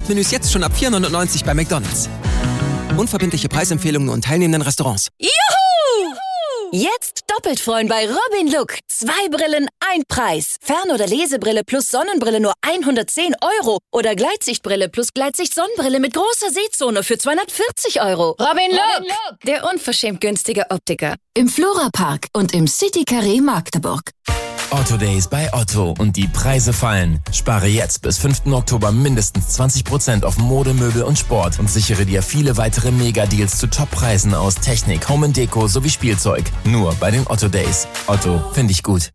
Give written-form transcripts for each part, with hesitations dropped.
Startmenüs jetzt schon ab 4,99 bei McDonald's. Unverbindliche Preisempfehlungen und teilnehmenden Restaurants. Juhu! Jetzt doppelt freuen bei Robin Look. 2 Brillen, 1 Preis. Fern- oder Lesebrille plus Sonnenbrille nur 110 €. Oder Gleitsichtbrille plus Gleitsicht-Sonnenbrille mit großer Sehzone für 240 €. Robin Look, der unverschämt günstige Optiker. Im Flora-Park und im City Carré Magdeburg. Otto Days bei Otto und die Preise fallen. Spare jetzt bis 5. Oktober mindestens 20% auf Mode, Möbel und Sport und sichere dir viele weitere Mega-Deals zu Top-Preisen aus Technik, Home & Deko sowie Spielzeug. Nur bei den Otto Days. Otto, finde ich gut.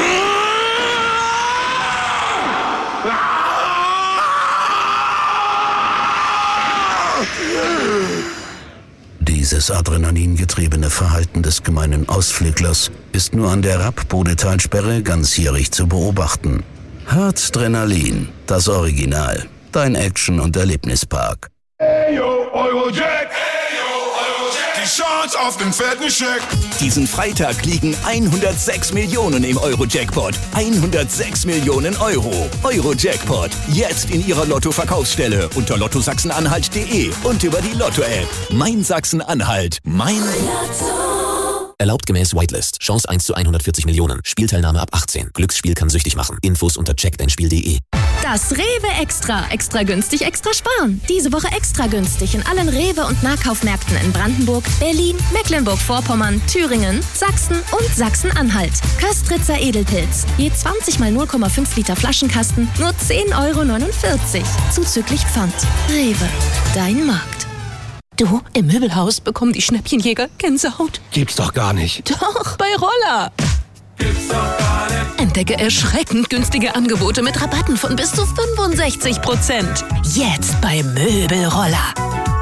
Dieses adrenalingetriebene Verhalten des gemeinen Ausflüglers ist nur an der Rapp-Bodetalsperre ganzjährig zu beobachten. Harzdrenalin, das Original. Dein Action- und Erlebnispark. Eyo, Eurojack! Die Chance auf den fetten Scheck! Diesen Freitag liegen 106 Millionen im Euro-Jackpot. 106 Millionen Euro. Euro-Jackpot. Jetzt in Ihrer Lotto-Verkaufsstelle unter lottosachsen-anhalt.de und über die Lotto-App. Mein Sachsen-Anhalt. Mein Lotto. Erlaubt gemäß Whitelist. Chance 1 zu 140 Millionen. Spielteilnahme ab 18. Glücksspiel kann süchtig machen. Infos unter checkdeinspiel.de. Das Rewe Extra. Extra günstig, extra sparen. Diese Woche extra günstig in allen Rewe- und Nahkaufmärkten in Brandenburg, Berlin, Mecklenburg-Vorpommern, Thüringen, Sachsen und Sachsen-Anhalt. Köstritzer Edelpilz. Je 20 mal 0,5 Liter Flaschenkasten. Nur 10,49 €. Zuzüglich Pfand. Rewe. Dein Markt. Du, im Möbelhaus bekommen die Schnäppchenjäger Gänsehaut. Gibt's doch gar nicht. Doch, bei Roller. Gibt's doch gar nicht. Entdecke erschreckend günstige Angebote mit Rabatten von bis zu 65%. Jetzt bei Möbelroller.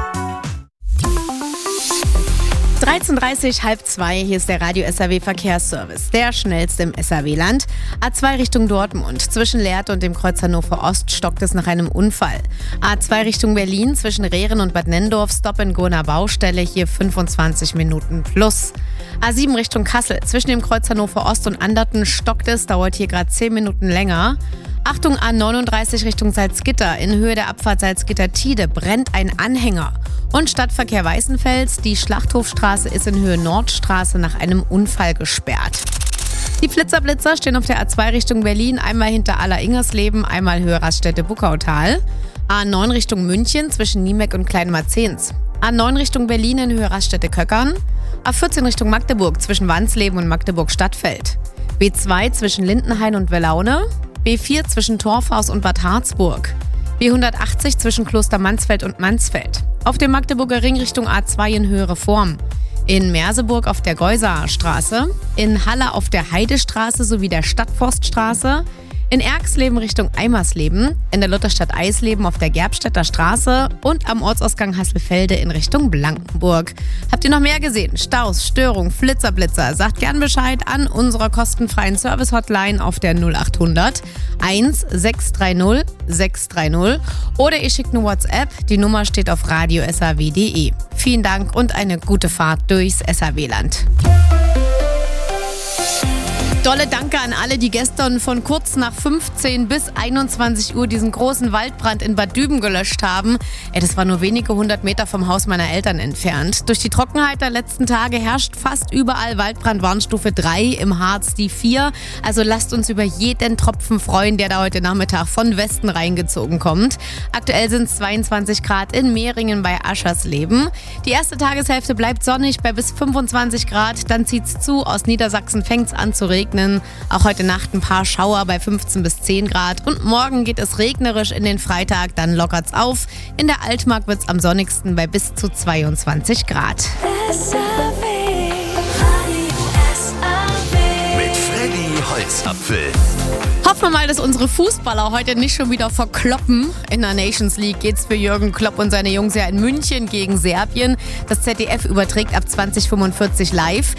13:30, 1:30, hier ist der Radio SAW Verkehrsservice, der schnellste im SAW-Land. A2 Richtung Dortmund, zwischen Lehrte und dem Kreuz Hannover Ost stockt es nach einem Unfall. A2 Richtung Berlin, zwischen Rehren und Bad Nennendorf, Stop-and-Go einer Baustelle, hier 25 Minuten plus. A7 Richtung Kassel, zwischen dem Kreuz Hannover Ost und Anderten stockt es, dauert hier gerade 10 Minuten länger. Achtung, A39 Richtung Salzgitter, in Höhe der Abfahrt Salzgitter-Tide brennt ein Anhänger. Und Stadtverkehr Weißenfels, die Schlachthofstraße ist in Höhe Nordstraße nach einem Unfall gesperrt. Die Flitzer stehen auf der A2 Richtung Berlin, einmal hinter Aller-Ingersleben, einmal Höhe Raststätte Buckautal. A9 Richtung München zwischen Niemeck und Kleinmarzens. A9 Richtung Berlin in Höhe Raststätte Köckern. A14 Richtung Magdeburg zwischen Wansleben und Magdeburg-Stadtfeld. B2 zwischen Lindenhain und Wellaune. B4 zwischen Torfhaus und Bad Harzburg. B180 zwischen Kloster Mansfeld und Mansfeld. Auf dem Magdeburger Ring Richtung A2 in Höhe Reform. In Merseburg auf der Geusaer Straße. In Halle auf der Heidestraße sowie der Stadtforststraße. In Erxleben Richtung Eimersleben, in der Lutherstadt Eisleben auf der Gerbstädter Straße und am Ortsausgang Hasselfelde in Richtung Blankenburg. Habt ihr noch mehr gesehen? Staus, Störung, Flitzer? Sagt gern Bescheid an unserer kostenfreien Service-Hotline auf der 0800 1630 630 oder ihr schickt eine WhatsApp. Die Nummer steht auf radiosaw.de. Vielen Dank und eine gute Fahrt durchs SAW-Land. Dolle Danke an alle, die gestern von kurz nach 15 bis 21 Uhr diesen großen Waldbrand in Bad Düben gelöscht haben. Das war nur wenige 100 Meter vom Haus meiner Eltern entfernt. Durch die Trockenheit der letzten Tage herrscht fast überall Waldbrandwarnstufe 3, im Harz die 4. Also lasst uns über jeden Tropfen freuen, der da heute Nachmittag von Westen reingezogen kommt. Aktuell sind es 22 Grad in Mehringen bei Aschersleben. Die erste Tageshälfte bleibt sonnig bei bis 25 Grad. Dann zieht's zu. Aus Niedersachsen fängt's an zu regnen. Auch heute Nacht ein paar Schauer bei 15 bis 10 Grad. Und morgen geht es regnerisch in den Freitag, dann lockert's auf. In der Altmark wird's am sonnigsten bei bis zu 22 Grad. Mit Freddy Holzapfel. Hoffen wir mal, dass unsere Fußballer heute nicht schon wieder verkloppen. In der Nations League geht's für Jürgen Klopp und seine Jungs ja in München gegen Serbien. Das ZDF überträgt ab 20:45 live.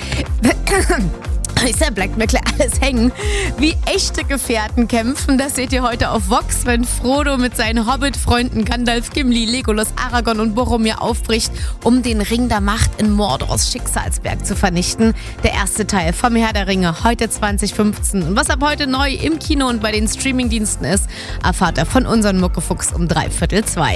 Da bleibt mir gleich alles hängen. Wie echte Gefährten kämpfen, das seht ihr heute auf Vox, wenn Frodo mit seinen Hobbit-Freunden Gandalf, Gimli, Legolas, Aragorn und Boromir aufbricht, um den Ring der Macht in Mordors Schicksalsberg zu vernichten. Der erste Teil vom Herr der Ringe, heute 2015. Und was ab heute neu im Kino und bei den Streamingdiensten ist, erfahrt ihr von unserem Muckefuchs um 1:45.